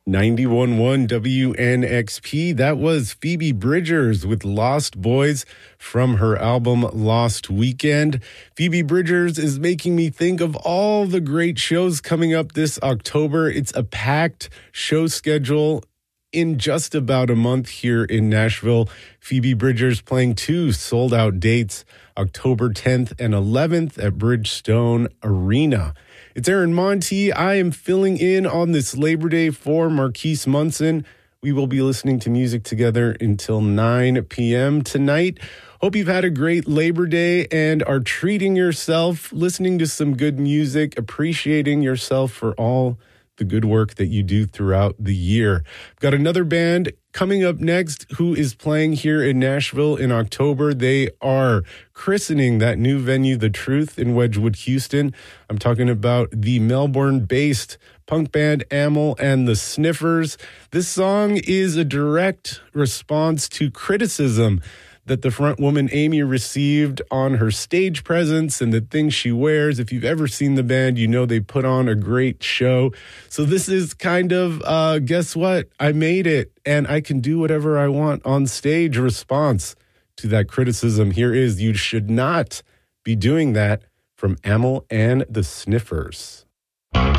91.1 WNXP. That was Phoebe Bridgers with Lost Boys from her album Lost Weekend. Phoebe Bridgers is making me think of all the great shows coming up this October. It's a packed show schedule in just about a month here in Nashville. Phoebe Bridgers playing 2 sold-out dates, October 10th and 11th at Bridgestone Arena. It's Aaron Monti. I am filling in on this Labor Day for Marquise Munson. We will be listening to music together until 9 p.m. tonight. Hope you've had a great Labor Day and are treating yourself, listening to some good music, appreciating yourself for all the good work that you do throughout the year. I've got another band coming up next who is playing here in Nashville in October. They are christening that new venue, The Truth, in Wedgwood, Houston. I'm talking about the Melbourne-based punk band Amyl and the Sniffers. This song is a direct response to criticism that the front woman Amy received on her stage presence and the things she wears. If you've ever seen the band, you know they put on a great show. So this is kind of, guess what? I made it and I can do whatever I want on stage. Response to that criticism. Here is You Should Not Be Doing That from Amyl and the Sniffers.